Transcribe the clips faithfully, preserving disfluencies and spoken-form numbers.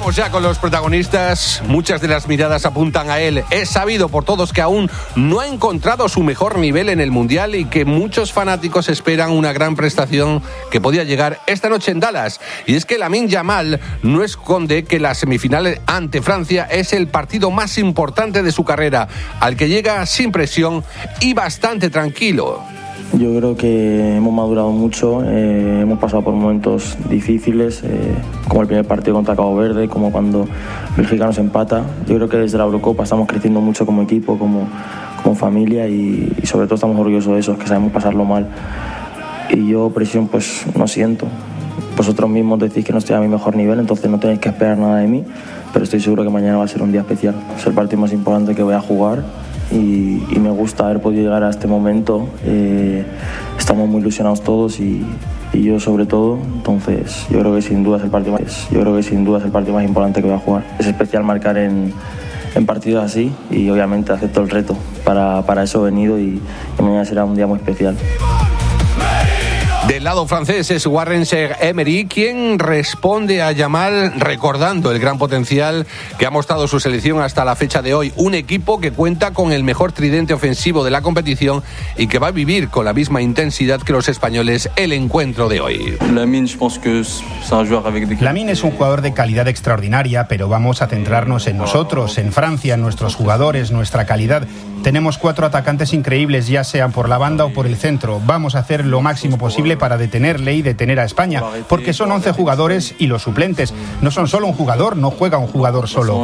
Vamos ya con los protagonistas. Muchas de las miradas apuntan a él. Es sabido por todos que aún no ha encontrado su mejor nivel en el Mundial y que muchos fanáticos esperan una gran prestación que podía llegar esta noche en Dallas. Y es que Lamine Yamal no esconde que la semifinal ante Francia es el partido más importante de su carrera, al que llega sin presión y bastante tranquilo. Yo creo que hemos madurado mucho, eh, hemos pasado por momentos difíciles, eh, como el primer partido contra Cabo Verde, como cuando Bélgica nos empata. Yo creo que desde la Eurocopa estamos creciendo mucho como equipo, como, como familia y, y sobre todo estamos orgullosos de eso, es que sabemos pasarlo mal. Y yo presión pues no siento. Vosotros mismos decís que no estoy a mi mejor nivel, entonces no tenéis que esperar nada de mí, pero estoy seguro que mañana va a ser un día especial. Es el partido más importante que voy a jugar. Y, y me gusta haber podido llegar a este momento. Eh, estamos muy ilusionados todos y, y yo sobre todo. Entonces yo creo que sin duda es el partido más, yo creo que sin duda es el partido más importante que voy a jugar. Es especial marcar en, en partidos así y obviamente acepto el reto. Para, para eso he venido y, y mañana será un día muy especial. Del lado francés es Warren Zaïre-Emery quien responde a Yamal recordando el gran potencial que ha mostrado su selección hasta la fecha de hoy. Un equipo que cuenta con el mejor tridente ofensivo de la competición y que va a vivir con la misma intensidad que los españoles el encuentro de hoy. Lamine es un jugador de calidad extraordinaria, pero vamos a centrarnos en nosotros, en Francia, en nuestros jugadores, nuestra calidad. Tenemos cuatro atacantes increíbles, ya sean por la banda o por el centro. Vamos a hacer lo máximo posible para detenerle y detener a España, porque son once jugadores y los suplentes. No son solo un jugador, no juega un jugador solo.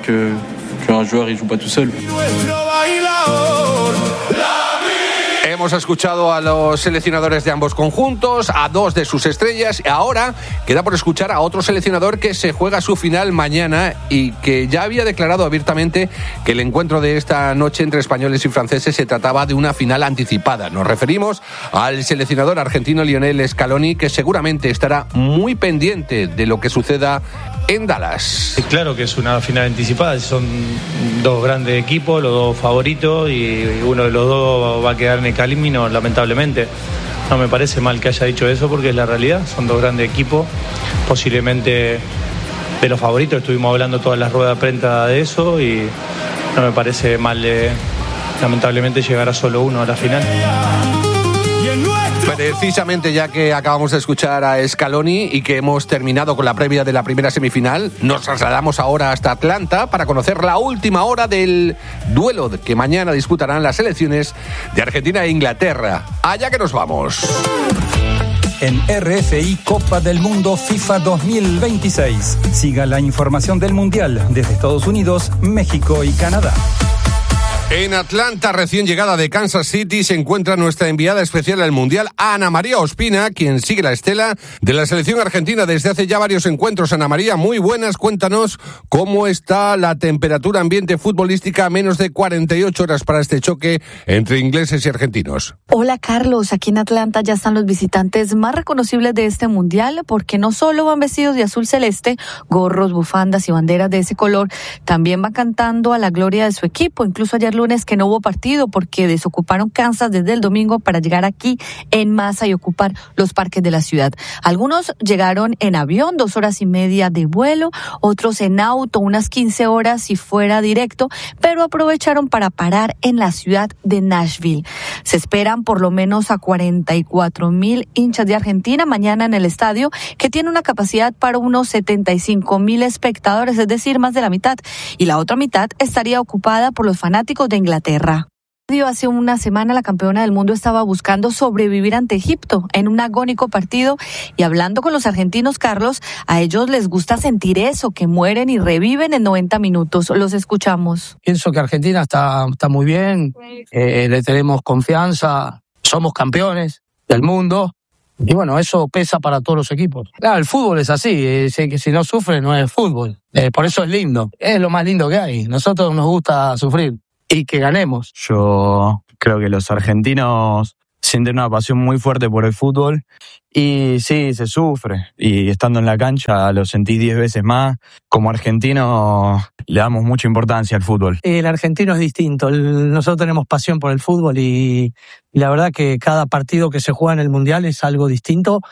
Hemos escuchado a los seleccionadores de ambos conjuntos, a dos de sus estrellas, y ahora queda por escuchar a otro seleccionador que se juega su final mañana y que ya había declarado abiertamente que el encuentro de esta noche entre españoles y franceses se trataba de una final anticipada. Nos referimos al seleccionador argentino Lionel Scaloni, que seguramente estará muy pendiente de lo que suceda en Dallas. Claro que es una final anticipada, son dos grandes equipos, los dos favoritos, y uno de los dos va a quedar en el camino, lamentablemente. No me parece mal que haya dicho eso porque es la realidad, son dos grandes equipos, posiblemente de los favoritos, estuvimos hablando todas las ruedas de prensa de eso y no me parece mal, eh, lamentablemente, llegar a solo uno a la final. Precisamente, ya que acabamos de escuchar a Scaloni y que hemos terminado con la previa de la primera semifinal, nos trasladamos ahora hasta Atlanta para conocer la última hora del duelo que mañana disputarán las selecciones de Argentina e Inglaterra. Allá que nos vamos. En R F I Copa del Mundo FIFA dos mil veintiséis. Siga la información del Mundial desde Estados Unidos, México y Canadá. En Atlanta, recién llegada de Kansas City, se encuentra nuestra enviada especial al Mundial, Ana María Ospina, quien sigue la estela de la selección argentina desde hace ya varios encuentros. Ana María, muy buenas, cuéntanos cómo está la temperatura ambiente futbolística a menos de cuarenta y ocho horas para este choque entre ingleses y argentinos. Hola Carlos, aquí en Atlanta ya están los visitantes más reconocibles de este Mundial, porque no solo van vestidos de azul celeste, gorros, bufandas y banderas de ese color, también van cantando a la gloria de su equipo. Incluso ayer lunes que no hubo partido porque desocuparon Kansas desde el domingo para llegar aquí en masa y ocupar los parques de la ciudad. Algunos llegaron en avión, dos horas y media de vuelo, otros en auto, unas quince horas si fuera directo, pero aprovecharon para parar en la ciudad de Nashville. Se esperan por lo menos a cuarenta y cuatro mil hinchas de Argentina mañana en el estadio, que tiene una capacidad para unos setenta y cinco mil espectadores, es decir, más de la mitad, y la otra mitad estaría ocupada por los fanáticos de Inglaterra. Hace una semana la campeona del mundo estaba buscando sobrevivir ante Egipto en un agónico partido, y hablando con los argentinos, Carlos, a ellos les gusta sentir eso, que mueren y reviven en noventa minutos. Los escuchamos. Pienso que Argentina está, está muy bien, eh, le tenemos confianza, somos campeones del mundo. Y bueno, eso pesa para todos los equipos. Claro, el fútbol es así, eh, si, si no sufre no es fútbol. Eh, por eso es lindo, es lo más lindo que hay. Nosotros nos gusta sufrir y que ganemos. Yo creo que los argentinos sienten una pasión muy fuerte por el fútbol y sí, se sufre. Y estando en la cancha lo sentís diez veces más. Como argentino le damos mucha importancia al fútbol. El argentino es distinto. Nosotros tenemos pasión por el fútbol y, y la verdad que cada partido que se juega en el Mundial es algo distinto.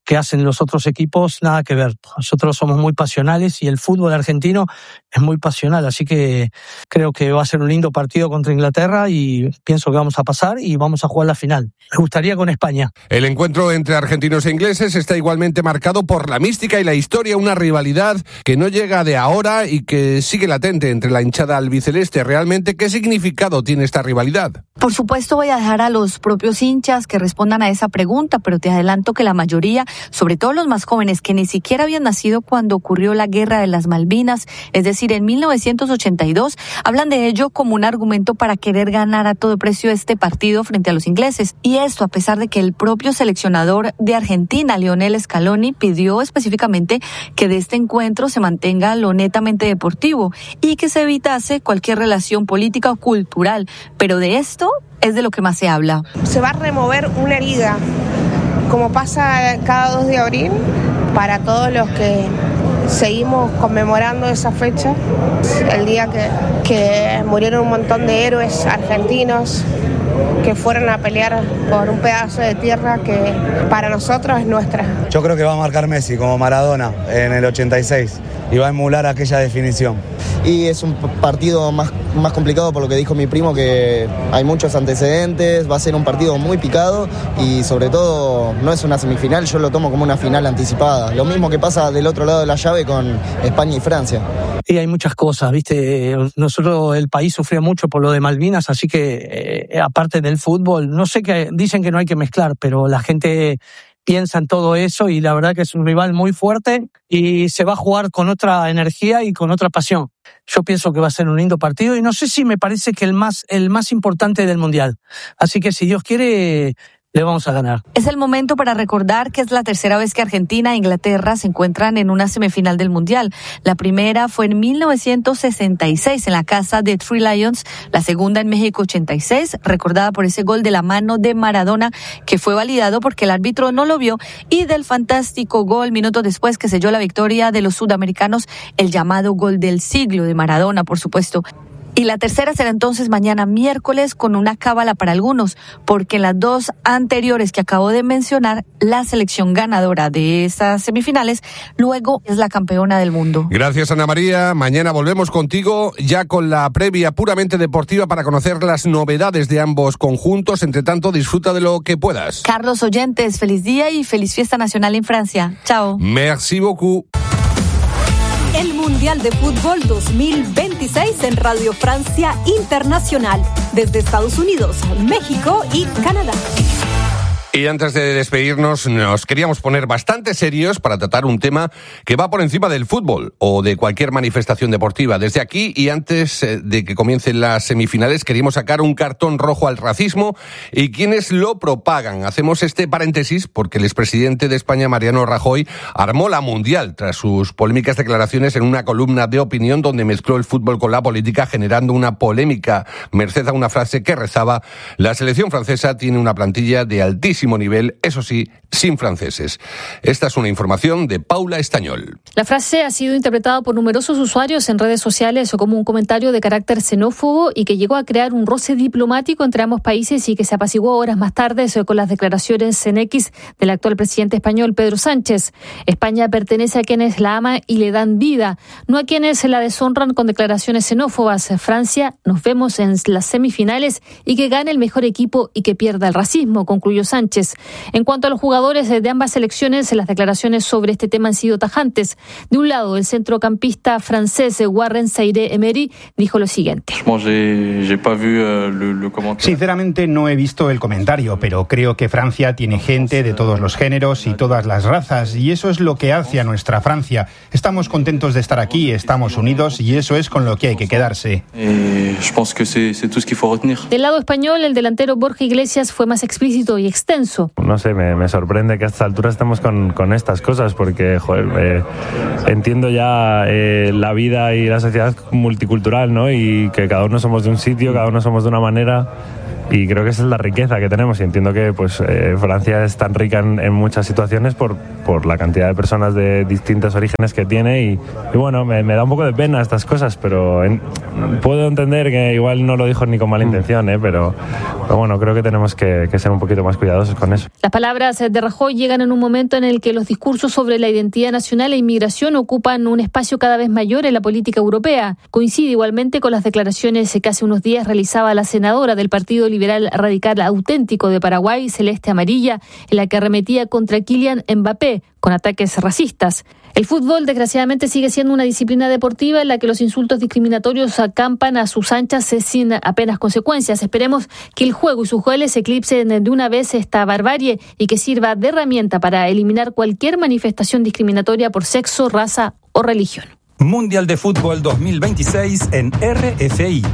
que hacen los otros equipos, nada que ver. Nosotros somos muy pasionales y el fútbol argentino es muy pasional, así que creo que va a ser un lindo partido contra Inglaterra y pienso que vamos a pasar y vamos a jugar la final. Me gustaría con España. El encuentro entre argentinos e ingleses está igualmente marcado por la mística y la historia, una rivalidad que no llega de ahora y que sigue latente entre la hinchada albiceleste. Realmente, ¿qué significado tiene esta rivalidad? Por supuesto, voy a dejar a los propios hinchas que respondan a esa pregunta, pero te adelanto que la mayoría, sobre todo los más jóvenes que ni siquiera habían nacido cuando ocurrió la Guerra de las Malvinas, es decir, en mil novecientos ochenta y dos, hablan de ello como un argumento para querer ganar a todo precio este partido frente a los ingleses. Y esto a pesar de que el propio seleccionador de Argentina, Lionel Scaloni, pidió específicamente que de este encuentro se mantenga lo netamente deportivo y que se evitase cualquier relación política o cultural. Pero de esto es de lo que más se habla. Se va a remover una herida, como pasa cada dos de abril, para todos los que seguimos conmemorando esa fecha, el día que, que murieron un montón de héroes argentinos que fueron a pelear por un pedazo de tierra que para nosotros es nuestra. Yo creo que va a marcar Messi como Maradona en el ochenta y seis y va a emular aquella definición. Y es un partido más, más complicado por lo que dijo mi primo, que hay muchos antecedentes, va a ser un partido muy picado y sobre todo no es una semifinal, yo lo tomo como una final anticipada. Lo mismo que pasa del otro lado de la llave con España y Francia. Y hay muchas cosas, ¿viste? Nosotros, el país sufrió mucho por lo de Malvinas, así que eh, aparte del fútbol, no sé qué, dicen que no hay que mezclar, pero la gente piensa en todo eso y la verdad que es un rival muy fuerte y se va a jugar con otra energía y con otra pasión. Yo pienso que va a ser un lindo partido y no sé si me parece que el más, el más importante del Mundial. Así que si Dios quiere, le vamos a ganar. Es el momento para recordar que es la tercera vez que Argentina e Inglaterra se encuentran en una semifinal del Mundial. La primera fue en mil novecientos sesenta y seis en la casa de Three Lions, la segunda en México ochenta y seis, recordada por ese gol de la mano de Maradona que fue validado porque el árbitro no lo vio, y del fantástico gol minutos después que selló la victoria de los sudamericanos, el llamado gol del siglo de Maradona, por supuesto. Y la tercera será entonces mañana miércoles con una cábala para algunos, porque en las dos anteriores que acabo de mencionar, la selección ganadora de esas semifinales luego es la campeona del mundo. Gracias, Ana María. Mañana volvemos contigo ya con la previa puramente deportiva para conocer las novedades de ambos conjuntos. Entre tanto, disfruta de lo que puedas. Carlos oyentes, feliz día y feliz fiesta nacional en Francia. Chao. Merci beaucoup. El Mundial de Fútbol dos mil veintiséis en Radio Francia Internacional, desde Estados Unidos, México y Canadá. Y antes de despedirnos, nos queríamos poner bastante serios para tratar un tema que va por encima del fútbol o de cualquier manifestación deportiva. Desde aquí, y antes de que comiencen las semifinales, queríamos sacar un cartón rojo al racismo y quienes lo propagan. Hacemos este paréntesis porque el expresidente de España, Mariano Rajoy, armó la mundial tras sus polémicas declaraciones en una columna de opinión donde mezcló el fútbol con la política, generando una polémica merced a una frase que rezaba: la selección francesa tiene una plantilla de altísimo nivel, eso sí, sin franceses. Esta es una información de Paula Estañol. La frase ha sido interpretada por numerosos usuarios en redes sociales como un comentario de carácter xenófobo y que llegó a crear un roce diplomático entre ambos países y que se apaciguó horas más tarde con las declaraciones en X del actual presidente español Pedro Sánchez. España pertenece a quienes la aman y le dan vida, no a quienes la deshonran con declaraciones xenófobas. Francia, nos vemos en las semifinales y que gane el mejor equipo y que pierda el racismo, concluyó Sánchez. En cuanto a los jugadores de ambas selecciones, las declaraciones sobre este tema han sido tajantes. De un lado, el centrocampista francés Warren Zaïre-Emery dijo lo siguiente. Sinceramente no he visto el comentario, pero creo que Francia tiene gente de todos los géneros y todas las razas, y eso es lo que hace a nuestra Francia. Estamos contentos de estar aquí, estamos unidos, y eso es con lo que hay que quedarse. Del lado español, el delantero Borja Iglesias fue más explícito y extenso. No sé, me, me sorprende que a esta altura estemos con, con estas cosas, porque joder, eh, entiendo ya eh, la vida y la sociedad multicultural, ¿no? Y que cada uno somos de un sitio, cada uno somos de una manera, y creo que esa es la riqueza que tenemos, y entiendo que pues eh, Francia es tan rica en, en muchas situaciones por, por la cantidad de personas de distintos orígenes que tiene, y, y bueno, me, me da un poco de pena estas cosas, pero en, puedo entender que igual no lo dijo ni con mala intención, ¿eh? pero, pero bueno, creo que tenemos que, que ser un poquito más cuidadosos con eso. Las palabras de Rajoy llegan en un momento en el que los discursos sobre la identidad nacional e inmigración ocupan un espacio cada vez mayor en la política europea. Coincide igualmente con las declaraciones que hace unos días realizaba la senadora del Partido Liberal Radical Auténtico de Paraguay, Celeste Amarilla, en la que arremetía contra Kylian Mbappé con ataques racistas. El fútbol, desgraciadamente, sigue siendo una disciplina deportiva en la que los insultos discriminatorios acampan a sus anchas sin apenas consecuencias. Esperemos que el juego y sus goles eclipsen de una vez esta barbarie y que sirva de herramienta para eliminar cualquier manifestación discriminatoria por sexo, raza o religión. Mundial de Fútbol dos mil veintiséis en R F I.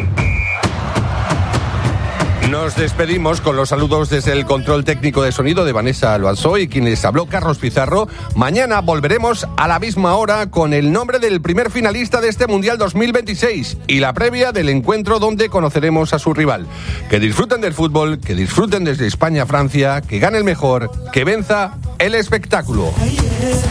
Nos despedimos con los saludos desde el control técnico de sonido de Vanessa Loanzó y quien les habló, Carlos Pizarro. Mañana volveremos a la misma hora con el nombre del primer finalista de este Mundial dos mil veintiséis y la previa del encuentro donde conoceremos a su rival. Que disfruten del fútbol, que disfruten desde España a Francia, que gane el mejor, que venza el espectáculo.